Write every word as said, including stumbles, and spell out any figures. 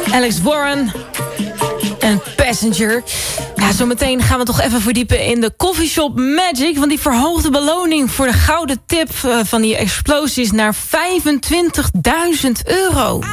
Alex Warren en Passenger. Ja, zometeen gaan we toch even verdiepen in de Coffeeshop Magic. Want die verhoogde beloning voor de gouden tip van die explosies naar vijfentwintigduizend euro.